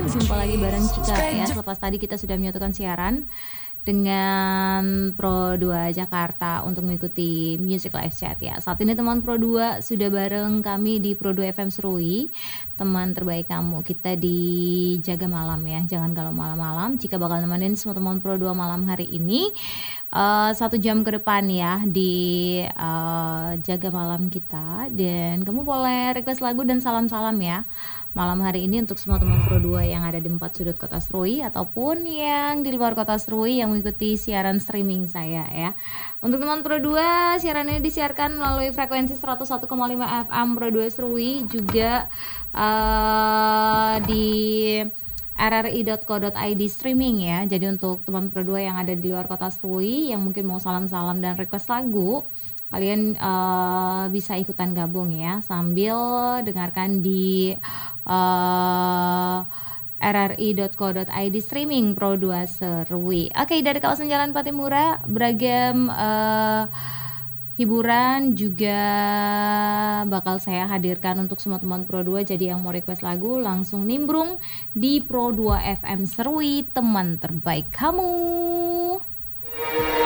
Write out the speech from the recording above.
Jumpa lagi bareng Cika ya. Selepas tadi kita sudah menyatukan siaran dengan Pro 2 Jakarta untuk mengikuti Music Live Chat ya. Saat ini teman Pro 2 sudah bareng kami di Pro 2 FM Serui. Teman terbaik kamu, kita di Jaga Malam ya. Jangan galau malam-malam. Cika bakal nemenin semua teman Pro 2 malam hari ini 1 jam ke depan ya di Jaga Malam kita. Dan kamu boleh request lagu dan salam-salam ya malam hari ini untuk semua teman Pro 2 yang ada di 4 sudut kota Serui ataupun yang di luar kota Serui yang mengikuti siaran streaming saya ya. Untuk teman Pro 2, siaran ini disiarkan melalui frekuensi 101,5 FM Pro 2 Serui, juga di rri.co.id streaming ya. Jadi untuk teman Pro 2 yang ada di luar kota Serui yang mungkin mau salam-salam dan request lagu, kalian bisa ikutan gabung ya sambil dengarkan di rri.co.id streaming Pro 2 Serui. Oke, dari kawasan Jalan Patimura beragam hiburan juga bakal saya hadirkan untuk semua teman Pro 2. Jadi yang mau request lagu langsung nimbrung di Pro 2 FM Serui, teman terbaik kamu.